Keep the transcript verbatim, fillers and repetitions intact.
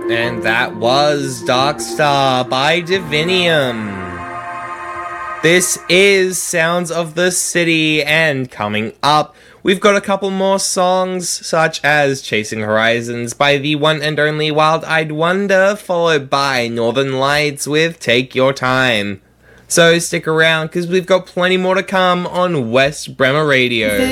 And that was Dark Star by Divinium. This is Sounds of the City, and coming up, we've got a couple more songs, such as Chasing Horizons by the one and only Wild-Eyed Wonder, followed by Northern Lights with Take Your Time. So stick around, because we've got plenty more to come on West Bremer Radio.